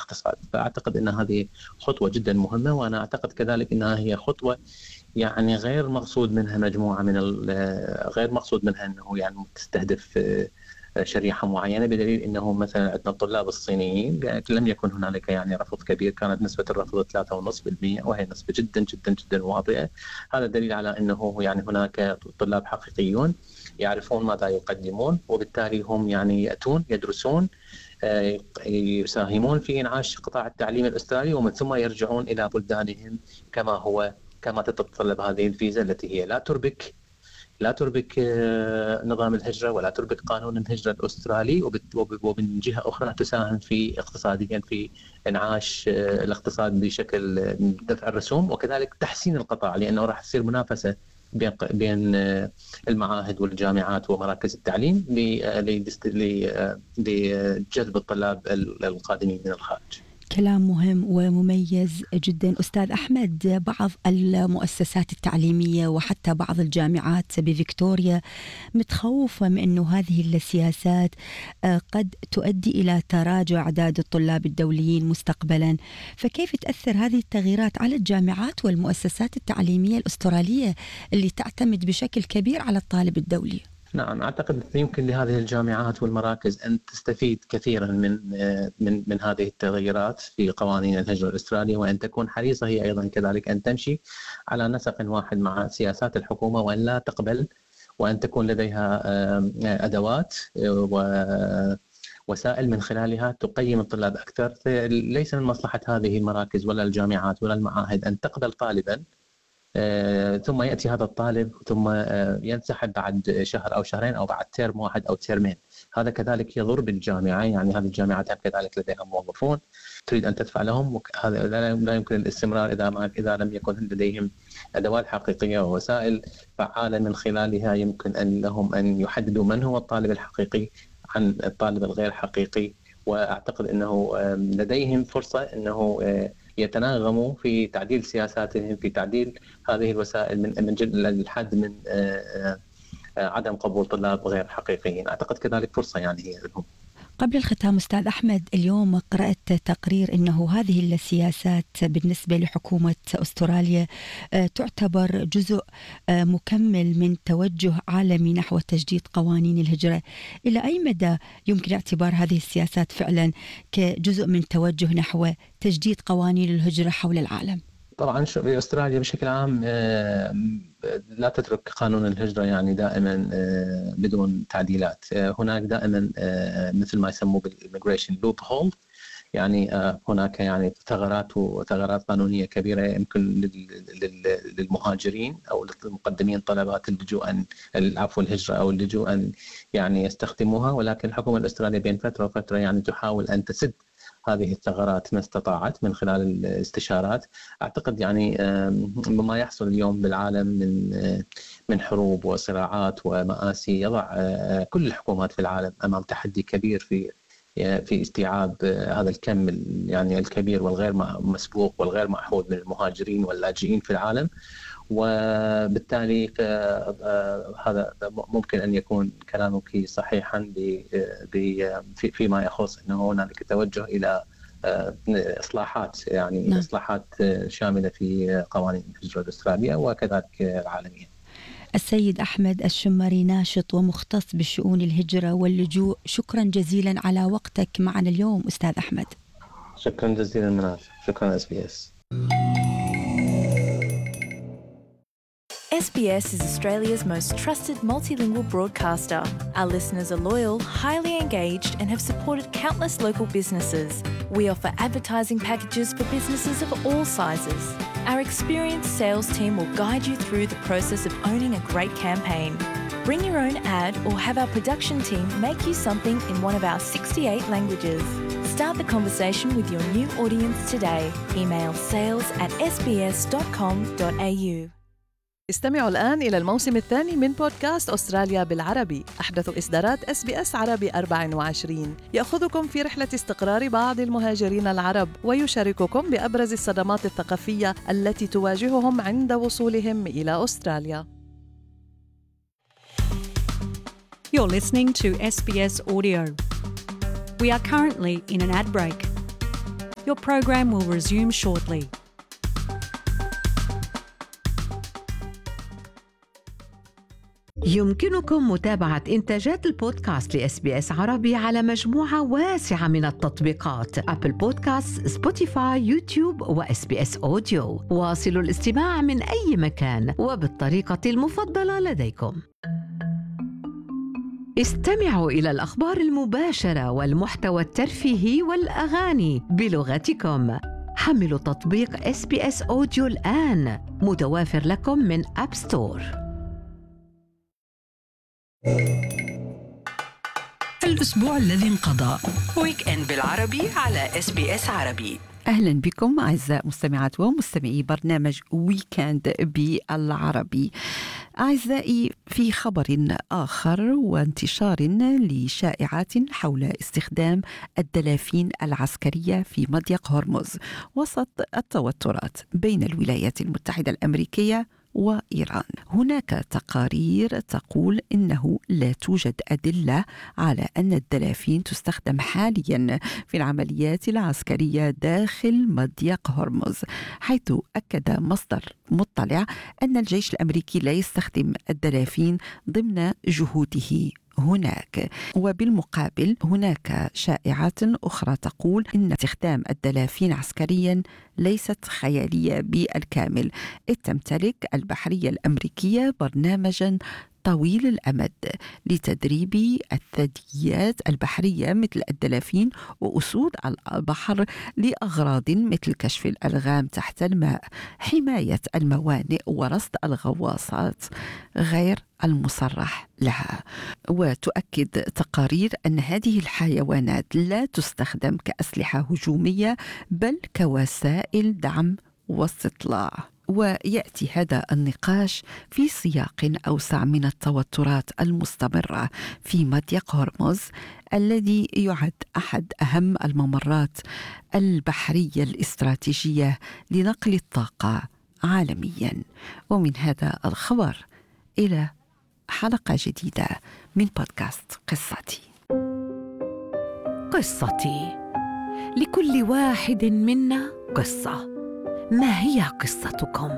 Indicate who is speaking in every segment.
Speaker 1: الاقتصاد. فأعتقد أن هذه خطوة جدا مهمة، وأنا أعتقد كذلك أنها هي خطوة يعني غير مقصود منها مجموعة من غير مقصود منها أنه يعني تستهدف شريحة معينة، بدليل أنه مثلا عندنا الطلاب الصينيين لم يكن هنالك يعني رفض كبير، كانت نسبة الرفض 3.5%، وهي نسبة جدا جدا جدا واطئة. هذا دليل على أنه يعني هناك طلاب حقيقيون يعرفون ماذا يقدمون، وبالتالي هم يعني يأتون يدرسون يساهمون في إنعاش قطاع التعليم الأسترالي، ومن ثم يرجعون إلى بلدانهم كما تتطلب هذه الفيزا التي هي لا تربك نظام الهجرة ولا تربك قانون الهجرة الأسترالي، ومن جهة أخرى تساهم في اقتصاديا في إنعاش الاقتصاد بشكل دفع الرسوم، وكذلك تحسين القطاع، لأنه راح تصير منافسة بين المعاهد والجامعات ومراكز التعليم لجذب الطلاب القادمين من الخارج.
Speaker 2: كلام مهم ومميز جدا أستاذ أحمد. بعض المؤسسات التعليمية وحتى بعض الجامعات بفيكتوريا متخوفة من أنه هذه السياسات قد تؤدي إلى تراجع أعداد الطلاب الدوليين مستقبلا، فكيف تأثر هذه التغييرات على الجامعات والمؤسسات التعليمية الأسترالية اللي تعتمد بشكل كبير على الطالب الدولي؟
Speaker 1: نعم، أعتقد يمكن لهذه الجامعات والمراكز أن تستفيد كثيرا من هذه التغييرات في قوانين الهجرة الأسترالية، وأن تكون حريصة هي أيضا كذلك أن تمشي على نسق واحد مع سياسات الحكومة، وأن لا تقبل، وأن تكون لديها أدوات ووسائل من خلالها تقيم الطلاب أكثر. ليس من مصلحة هذه المراكز ولا الجامعات ولا المعاهد أن تقبل طالبا ثم يأتي هذا الطالب ثم ينسحب بعد شهر أو شهرين أو بعد ترم واحد أو ترمين. هذا كذلك يضر بالجامعة، يعني هذه الجامعات كذلك لديها موظفون تريد أن تدفع لهم، هذا لا يمكن الاستمرار إذا لم يكن لديهم أدوات حقيقية ووسائل فعالة من خلالها يمكن أن لهم أن يحددوا من هو الطالب الحقيقي عن الطالب الغير حقيقي. وأعتقد أنه لديهم فرصة أنه يتناغموا في تعديل سياساتهم، في تعديل هذه الوسائل من الحد من عدم قبول طلاب غير حقيقيين. أعتقد كذلك فرصة يعني هي لهم.
Speaker 2: قبل الختام أستاذ أحمد، اليوم قرأت تقرير أنه هذه السياسات بالنسبة لحكومة أستراليا تعتبر جزء مكمل من توجه عالمي نحو تجديد قوانين الهجرة. إلى أي مدى يمكن اعتبار هذه السياسات فعلا كجزء من توجه نحو تجديد قوانين الهجرة حول العالم؟
Speaker 1: طبعا أستراليا بشكل عام لا تترك قانون الهجرة يعني دائما بدون تعديلات. هناك دائما مثل ما يسموه بالإميغريشن لوب هول، يعني هناك يعني ثغرات قانونية كبيرة يمكن للمهاجرين أو للمقدمين طلبات اللجوء الهجرة أو اللجوء أن يعني يستخدموها، ولكن الحكومة الأسترالية بين فترة وفترة يعني تحاول أن تسد هذه الثغرات ما استطاعت من خلال الاستشارات. أعتقد يعني بما يحصل اليوم بالعالم من حروب وصراعات ومآسي يضع كل الحكومات في العالم أمام تحدي كبير في استيعاب هذا الكم يعني الكبير والغير مسبوق والغير معهود من المهاجرين واللاجئين في العالم. وبالتالي هذا ممكن أن يكون كلامك صحيحا فيما يخص أنه هنالك توجه إلى إصلاحات يعني إصلاحات شاملة في قوانين الهجرة الأسترالية وكذلك العالمية.
Speaker 2: السيد أحمد الشمري، ناشط ومختص بالشؤون الهجرة واللجوء، شكرا جزيلا على وقتك معنا اليوم أستاذ أحمد.
Speaker 1: شكرا جزيلا منال. شكرا SBS.
Speaker 3: SBS is Australia's most trusted multilingual broadcaster. Our listeners are loyal, highly engaged, and have supported countless local businesses. We offer advertising packages for businesses of all sizes. Our experienced sales team will guide you through the process of owning a great campaign. Bring your own ad or have our production team make you something in one of our 68 languages. Start the conversation with your new audience today. Email sales@sbs.com.au.
Speaker 4: استمعوا الآن إلى الموسم الثاني من بودكاست أستراليا بالعربي، أحدث إصدارات SBS عربي 24، يأخذكم في رحلة استقرار بعض المهاجرين العرب ويشارككم بأبرز الصدمات الثقافية التي تواجههم عند وصولهم إلى أستراليا.
Speaker 5: You're listening to SBS Audio. We are currently in an ad break. Your program will resume shortly.
Speaker 6: يمكنكم متابعة إنتاجات البودكاست لSBS عربي على مجموعة واسعة من التطبيقات: أبل بودكاست، سبوتيفاي، يوتيوب وSBS أوديو. واصلوا الاستماع من أي مكان وبالطريقة المفضلة لديكم. استمعوا إلى الأخبار المباشرة والمحتوى الترفيهي والأغاني بلغتكم. حملوا تطبيق SBS أوديو الآن، متوافر لكم من أب ستور.
Speaker 7: الأسبوع الذي انقضى، ويك إند بالعربي على SBS عربي.
Speaker 2: أهلا بكم أعزائي مستمعات ومستمعي برنامج ويكند بالعربي. أعزائي، في خبر آخر وانتشار لشائعات حول استخدام الدلافين العسكرية في مضيق هرمز وسط التوترات بين الولايات المتحدة الأمريكية وإيران. هناك تقارير تقول إنه لا توجد أدلة على أن الدلافين تستخدم حاليا في العمليات العسكرية داخل مضيق هرمز، حيث أكد مصدر مطلع أن الجيش الأمريكي لا يستخدم الدلافين ضمن جهوده هناك. وبالمقابل هناك شائعات أخرى تقول إن استخدام الدلافين عسكريا ليست خيالية بالكامل، إذ تمتلك البحرية الأمريكية برنامجا طويل الأمد لتدريب الثدييات البحرية مثل الدلافين وأسود البحر لأغراض مثل كشف الألغام تحت الماء، حماية الموانئ، ورصد الغواصات غير المصرح لها. وتؤكد تقارير أن هذه الحيوانات لا تستخدم كأسلحة هجومية بل كوسائل دعم واستطلاع. ويأتي هذا النقاش في سياق أوسع من التوترات المستمرة في مضيق هرمز الذي يعد أحد أهم الممرات البحرية الاستراتيجية لنقل الطاقة عالميا. ومن هذا الخبر إلى حلقة جديدة من بودكاست قصتي.
Speaker 6: قصتي. لكل واحد منا قصة. ما هي قصتكم؟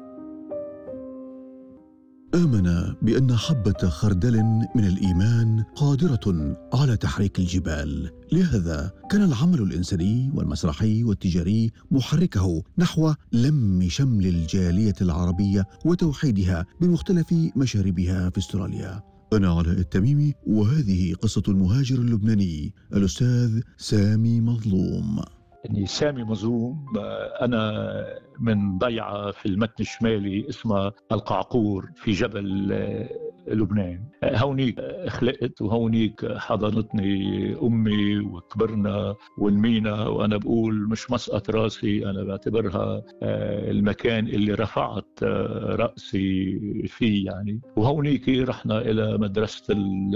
Speaker 8: آمن بأن حبة خردل من الإيمان قادرة على تحريك الجبال، لهذا كان العمل الإنساني والمسرحي والتجاري محركه نحو لم شمل الجالية العربية وتوحيدها بمختلف مشاربها في أستراليا. أنا علاء التميمي، وهذه قصة المهاجر اللبناني الأستاذ سامي مظلوم.
Speaker 9: سامي مظلوم، أنا من ضيعة في المتن الشمالي اسمها القعقور في جبل لبنان. هونيك خلقت وهونيك حضنتني أمي وكبرنا ونمينا، وأنا بقول مش مسقط راسي، أنا بعتبرها المكان اللي رفعت رأسي فيه يعني. وهونيك رحنا إلى مدرسة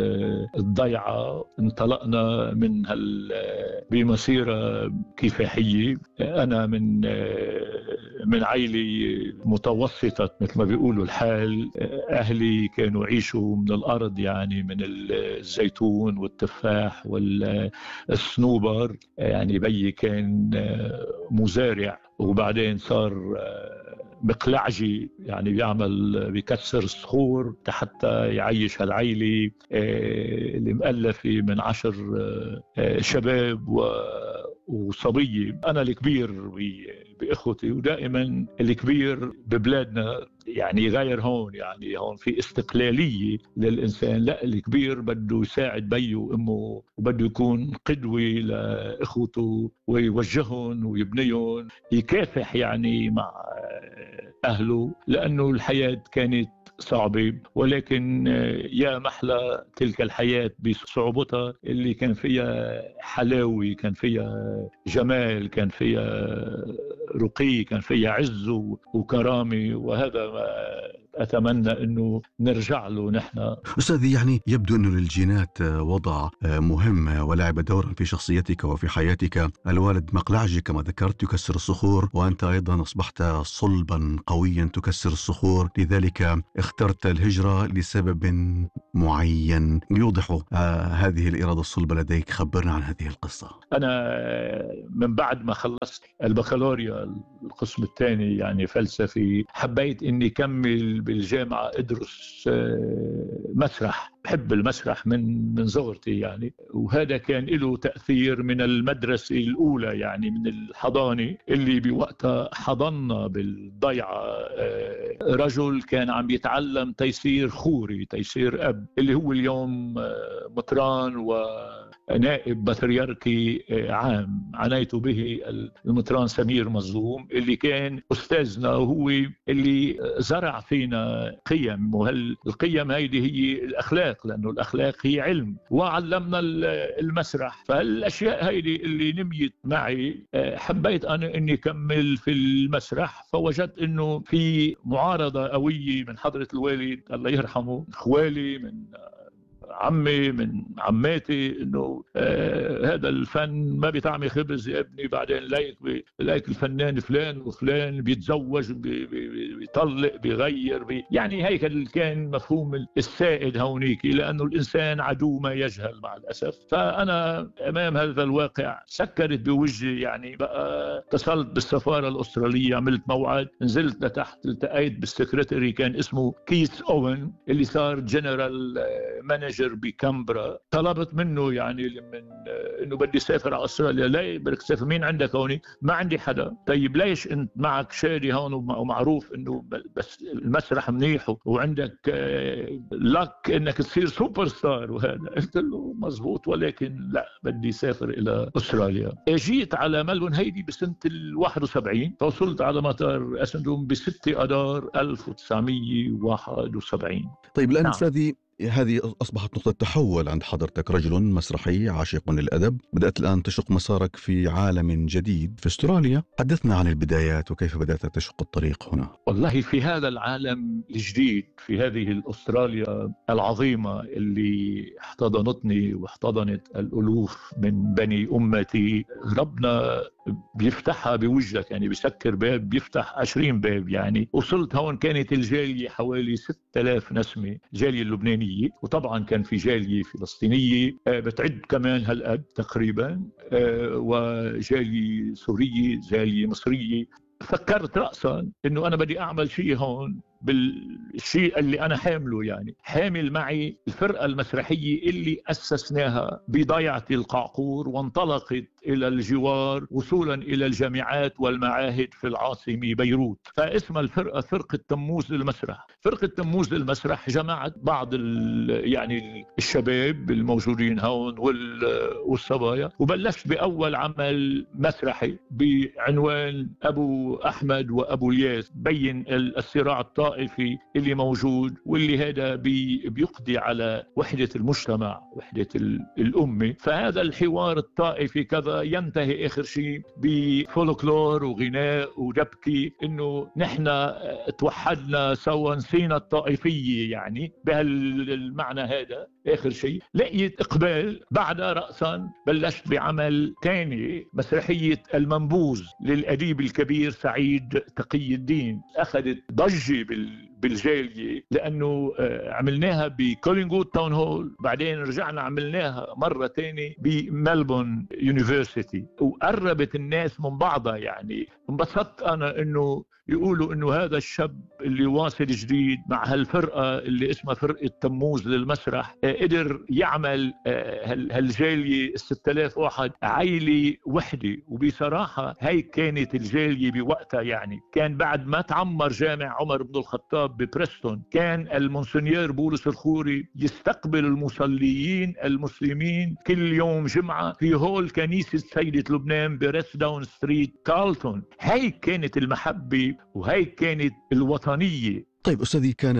Speaker 9: الضيعة، انطلقنا من بمسيرة كفاحية. أنا من عائلة متوسطة مثل ما بيقولوا الحال. أهلي كانوا يعيشوا من الأرض، يعني من الزيتون والتفاح والصنوبر. يعني بيي كان مزارع وبعدين صار مقلعجي، يعني بيكسر الصخور حتى يعيش هالعيلة اللي مؤلفة من 10 شباب وصبية. أنا الكبير بإخوتي، ودائما الكبير ببلادنا يعني غير هون، يعني هون في استقلالية للإنسان. لا، الكبير بده يساعد بيه وأمه، وبده يكون قدوة لإخوته ويوجههم ويبنيهم، يكافح يعني مع أهله، لأنه الحياة كانت صعبة. ولكن يا محلى تلك الحياة بصعوبتها، اللي كان فيها حلاوة، كان فيها جمال، كان فيها رقي، كان فيها عز وكرامة. وهذا ما أتمنى أنه نرجع له نحن.
Speaker 8: أستاذي، يعني يبدو أنه للجينات وضع مهم ولعب دورا في شخصيتك وفي حياتك. الوالد مقلعجي كما ذكرت يكسر الصخور، وأنت أيضا أصبحت صلبا قويا تكسر الصخور، لذلك اخترت الهجرة لسبب معين يوضح هذه الإرادة الصلبة لديك؟ خبرنا عن هذه القصة.
Speaker 9: أنا من بعد ما خلصت البكالوريا القسم الثاني يعني فلسفي، حبيت إني كمل بالجامعة أدرس مسرح. بحب المسرح من صغرتي يعني، وهذا كان له تأثير من المدرسة الأولى يعني من الحضانة، اللي بوقتها حضنا بالضيعة رجل كان عم يتعلم تيسير خوري، تيسير أب، اللي هو اليوم مطران ونائب بطريركي عام عنيت به المطران سمير مظلوم، اللي كان أستاذنا وهو اللي زرع فينا قيم، والقيم هيدي هي الأخلاق، لأنه الأخلاق هي علم، وعلمنا المسرح. فالأشياء هيدي اللي نميت معي حبيت أنا أني أكمل في المسرح. فوجدت أنه في معارضة قوية من حضرة الوالد الله يرحمه، خوالي، من عمي، من عماتي، انه هذا الفن ما بيطعمي خبز يا ابني، بعدين لايك الفنان فلان وفلان بيتزوج بيطلق بيغير يعني هيك كان مفهوم السائد هونيك، لانه الانسان عدو ما يجهل مع الاسف. فانا امام هذا الواقع سكرت بوجهي يعني، بقى اتصلت بالسفاره الاستراليه، عملت موعد، نزلت لتحت، التقيت بالسكرتري كان اسمه كيث اوين اللي صار جنرال مانجر بكامبرا. طلبت منه يعني من انه بدي اسافر على استراليا. لا بدك تسافر، مين عندك هوني؟ ما عندي حدا. طيب ليش انت معك شادي هون ومعروف انه بس المسرح منيح وعندك لك انك تصير سوبر ستار وهذا؟ قلت له مزبوط، ولكن لا بدي اسافر الى استراليا. جيت على ملبون هيدي بسنه 71، فوصلت على مطار اسندون ب6 اذار 1971.
Speaker 8: طيب الان أستاذي، هذه أصبحت نقطة تحول عند حضرتك، رجل مسرحي عاشق للأدب، بدأت الآن تشق مسارك في عالم جديد في أستراليا. حدثنا عن البدايات وكيف بدأت تشق الطريق هنا.
Speaker 9: والله في هذا العالم الجديد، في هذه الأستراليا العظيمة اللي احتضنتني واحتضنت الألوف من بني أمتي، ربنا بيفتحها بوجهك يعني، بيسكر باب بيفتح 20 باب يعني. وصلت هون كانت الجالية حوالي 6000 نسمة، جالية اللبنانية، وطبعا كان في جالية فلسطينية بتعد كمان هالقد تقريبا، وجالية سورية، جالية مصرية. فكرت رأسا انه انا بدي اعمل شيء هون بالشيء اللي أنا حامله يعني. حامل معي الفرقة المسرحية اللي أسسناها بضيعة القعقور وانطلقت إلى الجوار وصولا إلى الجامعات والمعاهد في العاصمة بيروت. فاسمها الفرقة فرقة تموز للمسرح. فرقة تموز للمسرح جمعت بعض يعني الشباب الموجودين هون والصبايا، وبلشت بأول عمل مسرحي بعنوان أبو أحمد وأبو الياس، بين الصراع الطائفي اللي موجود، واللي هذا بيقضي على وحدة المجتمع، وحدة الأمة. فهذا الحوار الطائفي كذا ينتهي آخر شيء بفولكلور وغناء ودبكي، إنه نحن توحدنا سوا، نسينا الطائفية يعني، بهالمعنى هذا. آخر شيء لقيت إقبال. بعد رأسا بلشت بعمل تاني، مسرحية المنبوذ للأديب الكبير سعيد تقي الدين. أخذت ضجة بالجالية لأنه عملناها بكولينغوود تاون هول، بعدين رجعنا عملناها مرة تاني بملبون يونيفرسيتي، وقربت الناس من بعضها يعني. انبسطت أنا إنه يقولوا إنه هذا الشاب اللي واصل جديد مع هالفرقة اللي اسمها فرقة تموز للمسرح قدر يعمل هالجالية 6000 واحد عائلة وحدة. وبصراحة هاي كانت الجالية بوقتها يعني. كان بعد ما تعمر جامع عمر بن الخطاب ببريستون، كان المونسنيور بولس الخوري يستقبل المصليين المسلمين كل يوم جمعة في هول كنيسة سيدة لبنان بريس داون ستريت كارلتون. هاي كانت المحبة وهي كانت الوطنية.
Speaker 8: طيب أستاذي، كان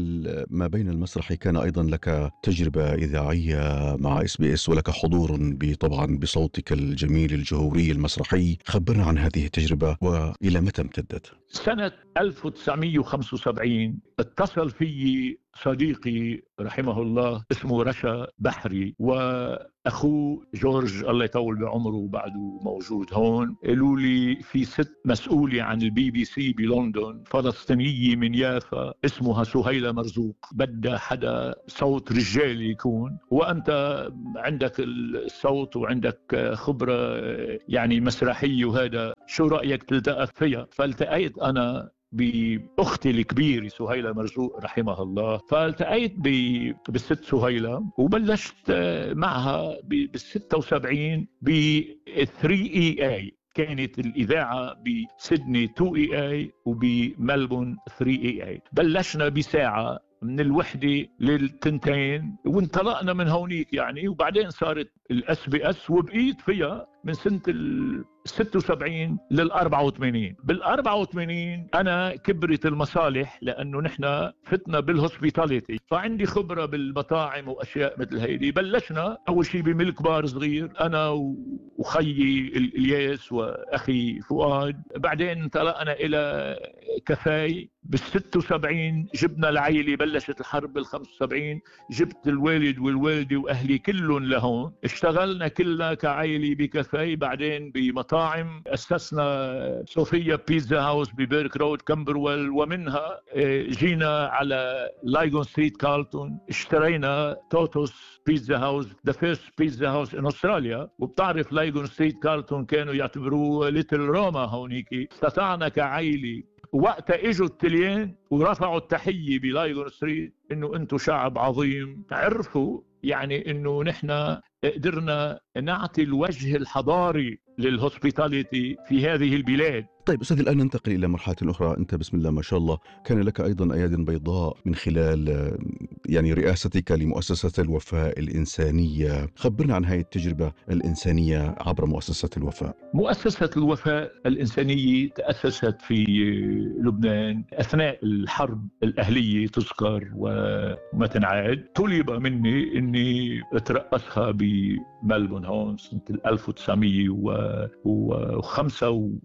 Speaker 8: ما بين المسرح كان أيضا لك تجربة إذاعية مع SBS، ولك حضور طبعا بصوتك الجميل الجهوري المسرحي. خبرنا عن هذه التجربة وإلى متى امتدت؟
Speaker 9: سنة 1975 اتصل في صديقي رحمه الله اسمه رشا بحري، وأخوه جورج الله يطول بعمره بعده موجود هون. قالوا لي في ست مسؤولة عن BBC بلندن فلسطينية من يافا اسمها سهيلة مرزوق، بدها حدا صوت رجالي يكون، وأنت عندك الصوت وعندك خبرة يعني مسرحية وهذا، شو رأيك تلتقى فيها؟ فالتقيت أنا بأختي الكبيرة سهيلة مرزوق رحمها الله، فالتقيت بالست سهيلة وبلشت معها بال76 ب3EA. كانت الإذاعة بسيدني 2EA وبملبون 3EA. بلشنا بساعة من الوحدة للتنتين وانطلقنا من هونيك يعني، وبعدين صارت الSBS وبقيت فيها من سنة 76 لل84. بال84 أنا كبرت المصالح لأنه نحن فتنا بالهوسبيتاليتي، فعندي خبرة بالمطاعم وأشياء مثل هيدي. بلشنا أول شيء بملك بار صغير أنا وخيي الياس وأخي فؤاد، بعدين انطلقنا إلى كافاي. بال76 جبنا العائلة، بلشت الحرب بال75 جبت الوالد والوالدة وأهلي كلهم لهون، اشتغلنا كلنا كعائلة بكافاي. بعدين بمطاعم أسسنا صوفيا بيتزا هاوس ببيرك رود كامبرويل، ومنها جينا على لايغون ستريت كارلتون، اشترينا توتوس بيتزا هاوس the first pizza house in Australia. وبتعرف لايغون ستريت كارلتون كانوا يعتبروه ليتل روما هونيكي. استطعنا كعائلة وقتها اجوا التليان ورفعوا التحية بلايغون ستريت انه انتم شعب عظيم، عرفوا يعني انه نحن قدرنا نعطي الوجه الحضاري للهوسبيتاليتي في هذه البلاد.
Speaker 8: طيب أستاذ، الآن ننتقل إلى مرحلة أخرى. أنت بسم الله ما شاء الله كان لك أيضا أياد بيضاء من خلال يعني رئاستك لمؤسسة الوفاء الإنسانية. خبرنا عن هذه التجربة الإنسانية عبر مؤسسة الوفاء.
Speaker 9: مؤسسة الوفاء الإنسانية تأسست في لبنان أثناء الحرب الأهلية تذكر وما تنعاد. طلب مني أني أترأسها بملبون هون سنة 1985.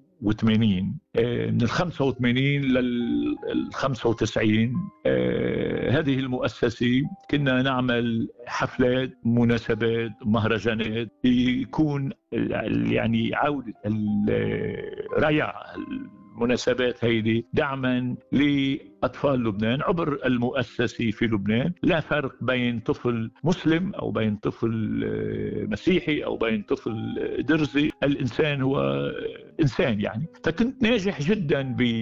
Speaker 9: من 85 لل 95 هذه المؤسسة كنا نعمل حفلات، مناسبات، مهرجانات، يكون يعني عودة الريع المناسبات هيدي دعما لأطفال لبنان عبر المؤسسة في لبنان. لا فرق بين طفل مسلم أو بين طفل مسيحي أو بين طفل درزي، الإنسان هو إنسان يعني. فكنت ناجح جدا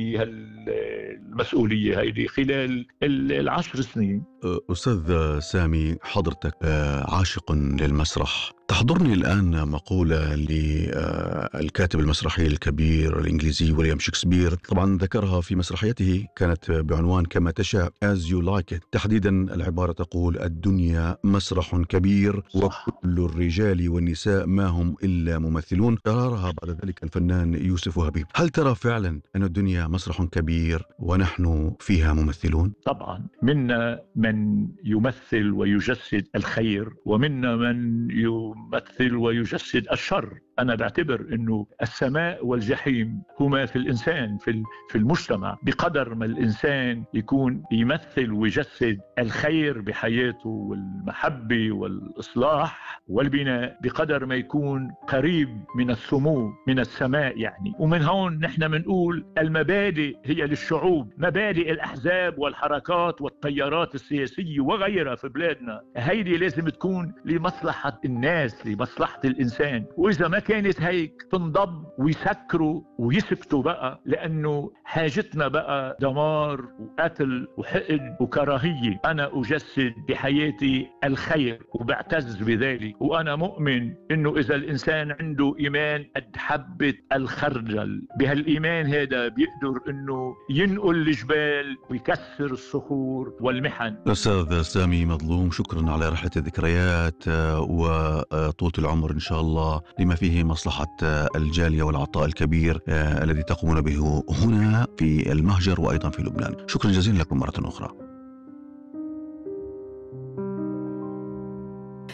Speaker 9: بهالمسؤولية هيدي خلال 10 سنين.
Speaker 8: أستاذ سامي، حضرتك عاشق للمسرح. تحضرني الآن مقولة للكاتب المسرحي الكبير الإنجليزي ويليام شكسبير، طبعا ذكرها في مسرحيته كانت بعنوان كما تشاء As You Like It. تحديدا العبارة تقول: الدنيا مسرح كبير وكل الرجال والنساء ما هم إلا ممثلون. قرارها بعد ذلك الفنان يوسف وهبي. هل ترى فعلا أن الدنيا مسرح كبير ونحن فيها ممثلون؟
Speaker 9: طبعا، منا من يمثل ويجسد الخير ومنا من يمثل ويجسد الشر. أنا بعتبر أنه السماء والجحيم هما في الإنسان في المجتمع. بقدر ما الإنسان يكون يمثل ويجسد الخير بحياته والمحبة والإصلاح والبناء، بقدر ما يكون قريب من السمو من السماء يعني. ومن هون نحن منقول المبادئ هي للشعوب، مبادئ الأحزاب والحركات والتيارات السياسية وغيرها في بلادنا، هيدي لازم تكون لمصلحة الناس، لمصلحة الإنسان. وإذا ما كانت هيك تنضب ويسكروا ويسكتوا بقى، لأنه حاجتنا بقى دمار وقتل وحقد وكراهية. أنا أجسد بحياتي الخير وبعتز بذلك، وأنا مؤمن إنه إذا الإنسان عنده إيمان قد حبة الخردل، بهالإيمان هذا بيقدر إنه ينقل الجبال ويكسر الصخور والمحن.
Speaker 8: أستاذ سامي مظلوم، شكرا على رحلة الذكريات وطولة العمر إن شاء الله لما فيه مصلحة الجالية والعطاء الكبير الذي تقومون به هنا في المهجر وأيضا في لبنان. شكرا جزيلا لكم مرة أخرى.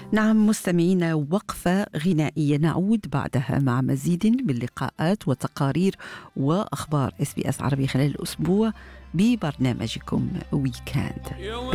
Speaker 10: نعم مستمعينا، وقفة غنائية، نعود بعدها مع مزيد من اللقاءات وتقارير وأخبار SBS عربي خلال الأسبوع ببرنامجكم ويكاند.